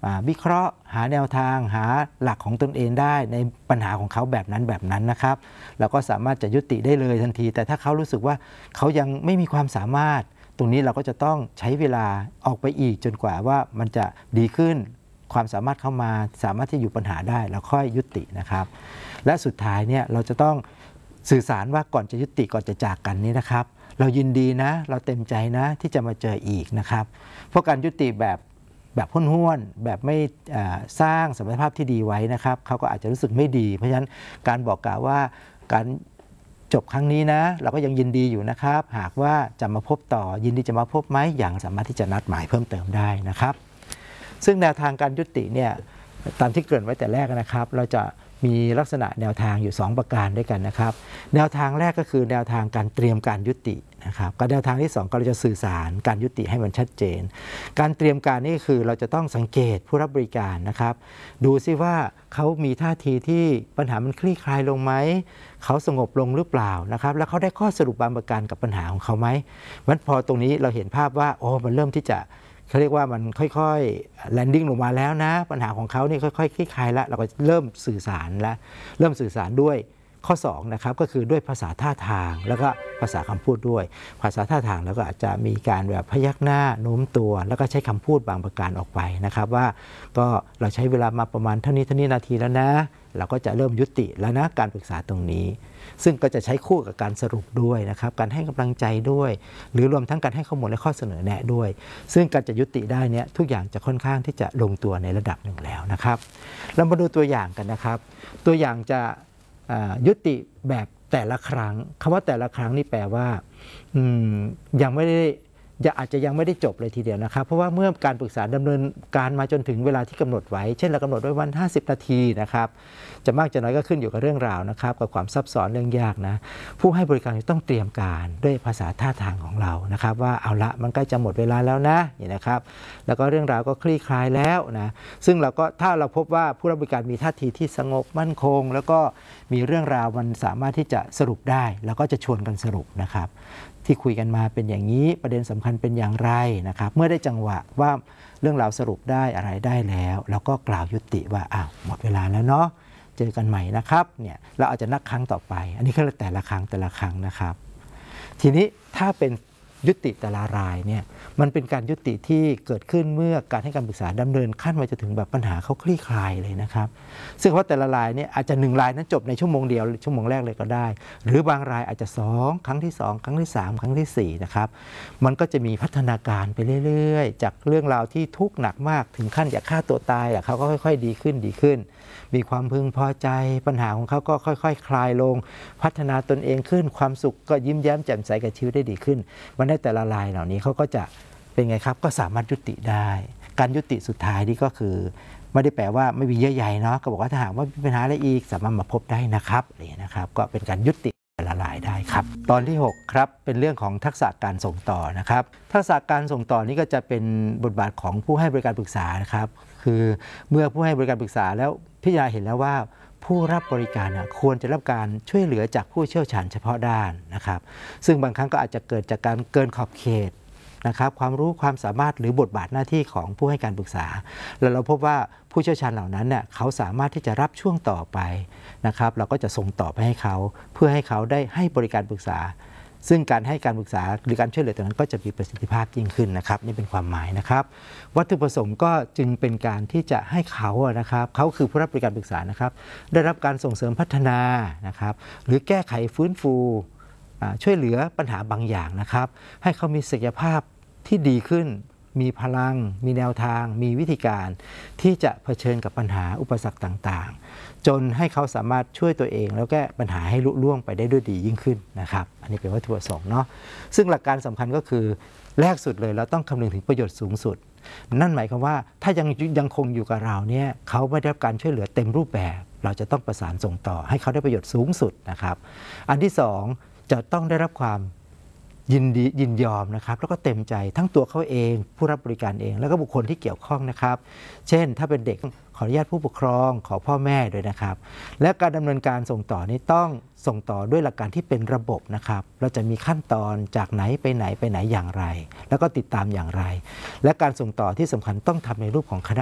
วิเคราะห์หาแนวทางหาหลักของตนเองได้ในปัญหาของเขาแบบนั้นนะครับเราก็สามารถจะยุติได้เลยทันทีแต่ถ้าเขารู้สึกว่าเขายังไม่มีความสามารถตรงนี้เราก็จะต้องใช้เวลาออกไปอีกจนกว่าว่ามันจะดีขึ้นความสามารถเข้ามาสามารถที่อยู่ปัญหาได้แล้วค่อยยุตินะครับและสุดท้ายเนี่ยเราจะต้องสื่อสารว่าก่อนจะยุติก่อนจะจากกันนี้นะครับเรายินดีนะเราเต็มใจนะที่จะมาเจออีกนะครับเพราะการยุติแบบห้วนๆแบบไม่สร้างสมรรถภาพที่ดีไว้นะครับเขาก็อาจจะรู้สึกไม่ดีเพราะฉะนั้นการบอกกล่าวว่าการจบครั้งนี้นะเราก็ยังยินดีอยู่นะครับหากว่าจะมาพบต่อยินดีจะมาพบไหมอย่างสามารถที่จะนัดหมายเพิ่มเติมได้นะครับซึ่งแนวทางการยุติเนี่ยตามที่เกริ่นไว้แต่แรกนะครับเราจะมีลักษณะแนวทางอยู่2ประการด้วยกันนะครับแนวทางแรกก็คือแนวทางการเตรียมการยุตินะครับกับแนวทางที่2ก็เราจะสื่อสารการยุติให้มันชัดเจนการเตรียมการนี่คือเราจะต้องสังเกตผู้รับบริการนะครับดูซิว่าเขามีท่าทีที่ปัญหามันคลี่คลายลงไหมเขาสงบลงหรือเปล่านะครับแล้วเขาได้ข้อสรุปบางประการกับปัญหาของเขาไหมมันพอตรงนี้เราเห็นภาพว่ามันเริ่มที่จะเขาเรียกว่ามันค่อยๆแลนดิ้งลงมาแล้วนะปัญหาของเขานี่ค่อยๆคลี่คลายแล้วเราก็เริ่มสื่อสารแล้วเริ่มสื่อสารด้วยข้อ2นะครับก็คือด้วยภาษาท่าทางแล้วก็ภาษาคำพูดด้วยภาษาท่าทางแล้วก็อาจจะมีการแบบพยักหน้าโน้มตัวแล้วก็ใช้คำพูดบางประการออกไปนะครับว่าก็เราใช้เวลามาประมาณเท่านี้นาทีแล้วนะเราก็จะเริ่มยุติแล้วนะการปรึกษาตรงนี้ซึ่งก็จะใช้คู่กับการสรุปด้วยนะครับการให้กำลังใจด้วยหรือรวมทั้งการให้ข้อมูลและข้อเสนอแนะด้วยซึ่งการจะยุติได้เนี่ยทุกอย่างจะค่อนข้างที่จะลงตัวในระดับหนึ่งแล้วนะครับเรามาดูตัวอย่างกันนะครับตัวอย่างจะยุติแบบแต่ละครั้งคำว่าแต่ละครั้งนี่แปลว่ายังไม่ได้อาจจะยังไม่ได้จบเลยทีเดียวนะครับเพราะว่าเมื่อการปรึกษาดำเนินการมาจนถึงเวลาที่กำหนดไว้เช่นเรากำหนดไว้วัน50 นาทีนะครับจะมากจะน้อยก็ขึ้นอยู่กับเรื่องราวนะครับกับความซับซ้อนเรื่องยากนะผู้ให้บริการต้องเตรียมการด้วยภาษาท่าทางของเรานะครับว่าเอาละมันใกล้จะหมดเวลาแล้วนะนี่นะครับแล้วก็เรื่องราวก็คลี่คลายแล้วนะซึ่งเราก็ถ้าเราพบว่าผู้รับบริการมีท่าทีที่สงบมั่นคงแล้วก็มีเรื่องราวมันสามารถที่จะสรุปได้แล้วก็จะชวนกันสรุปนะครับที่คุยกันมาเป็นอย่างนี้ประเด็นสำคัญเป็นอย่างไรนะครับเมื่อได้จังหวะว่าเรื่องราวสรุปได้อะไรได้แล้วเราก็กล่าวยุติว่าหมดเวลาแล้วเนาะเจอกันใหม่นะครับเนี่ยเราอาจจะนัดครั้งต่อไปอันนี้คือแต่ละครั้งนะครับทีนี้ถ้าเป็นยุติแต่ละรายเนี่ยมันเป็นการยุติที่เกิดขึ้นเมื่อการให้การปรึกษาดำเนินขั้นมาจะถึงแบบปัญหาเขาคลี่คลายเลยนะครับซึ่งว่าแต่ละรายเนี่ยอาจจะ1รายนั้นจบในชั่วโมงเดียวชั่วโมงแรกเลยก็ได้หรือบางรายอาจจะ2ครั้งที่2ครั้งที่3ครั้งที่4นะครับมันก็จะมีพัฒนาการไปเรื่อยๆจากเรื่องราวที่ทุกข์หนักมากถึงขั้นอยากฆ่าตัวตายเขาก็ค่อยๆดีขึ้นมีความพึงพอใจปัญหาของเขาก็ค่อยๆคลายลงพัฒนาตนเองขึ้นความสุขก็ยิ้มแย้มแจ่มใสกับชีวิตได้ดีขึ้นมันได้แต่ละรายเหล่านี้เขาก็จะเป็นไงครับก็สามารถยุติได้การยุติสุดท้ายนี่ก็คือไม่ได้แปลว่าไม่มีเยื่อใยเนาะก็บอกว่าถ้าหากว่ามีปัญหาอะไรอีกสามารถมาพบได้นะครับนี่นะครับก็เป็นการยุติแต่ละรายได้ครับตอนที่6ครับเป็นเรื่องของทักษะการส่งต่อนะครับทักษะการส่งต่อนี้ก็จะเป็นบทบาทของผู้ให้บริการปรึกษานะครับคือเมื่อผู้ให้บริการปรึกษาแล้วพิจารณาเห็นแล้วว่าผู้รับบริการควรจะรับการช่วยเหลือจากผู้เชี่ยวชาญเฉพาะด้านนะครับซึ่งบางครั้งก็อาจจะเกิดจากการเกินขอบเขตนะครับความรู้ความสามารถหรือบทบาทหน้าที่ของผู้ให้การปรึกษาแล้วเราพบว่าผู้เชี่ยวชาญเหล่านั้นเขาสามารถที่จะรับช่วงต่อไปนะครับเราก็จะส่งต่อไปให้เขาเพื่อให้เขาได้ให้บริการปรึกษาซึ่งการให้การปรึกษาหรือการช่วยเหลือตรงนั้นก็จะมีประสิทธิภาพยิ่งขึ้นนะครับนี่เป็นความหมายนะครับวัตถุประสงค์ก็จึงเป็นการที่จะให้เขานะครับเขาคือผู้รับบริการปรึกษานะครับได้รับการส่งเสริมพัฒนานะครับหรือแก้ไขฟื้นฟูช่วยเหลือปัญหาบางอย่างนะครับให้เขามีศักยภาพที่ดีขึ้นมีพลังมีแนวทางมีวิธีการที่จะเผชิญกับปัญหาอุปสรรคต่างๆจนให้เขาสามารถช่วยตัวเองแล้วแก้ปัญหาให้ลุล่วงไปได้ด้วยดียิ่งขึ้นนะครับอันนี้เป็นวัตถุประสงค์เนาะซึ่งหลักการสำคัญก็คือแรกสุดเลยเราต้องคำนึงถึงประโยชน์สูงสุดนั่นหมายความว่าถ้ายังคงอยู่กับเราเนี่ยเขาไม่ได้รับการช่วยเหลือเต็มรูปแบบเราจะต้องประสานส่งต่อให้เขาได้ประโยชน์สูงสุดนะครับอันที่2จะต้องได้รับความยินยอมนะครับแล้วก็เต็มใจทั้งตัวเขาเองผู้รับบริการเองแล้วก็บุคคลที่เกี่ยวข้องนะครับเช่นถ้าเป็นเด็กขออนุญาตผู้ปกครองขอพ่อแม่ด้วยนะครับและการดำเนินการส่งต่อนี้ต้องส่งต่อด้วยหลักการที่เป็นระบบนะครับเราจะมีขั้นตอนจากไหนไปไหนอย่างไรแล้วก็ติดตามอย่างไรและการส่งต่อที่สำคัญต้องทำในรูปของคณะ